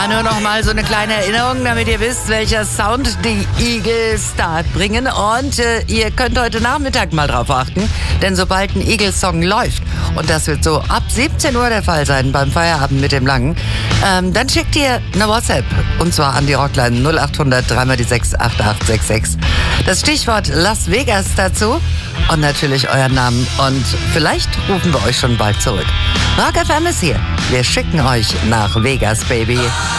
nur noch mal so eine kleine Erinnerung, damit ihr wisst, welcher Sound die Eagles Start bringen. Und ihr könnt heute Nachmittag mal drauf achten, denn sobald ein Eagles-Song läuft, und das wird so ab 17 Uhr der Fall sein beim Feierabend mit dem Langen, dann schickt ihr eine WhatsApp, und zwar an die Rockline 0800 3 die 6 8866. Das Stichwort Las Vegas dazu und natürlich euren Namen, und vielleicht rufen wir euch schon bald zurück. Rock FM ist hier. Wir schicken euch nach Vegas, Baby.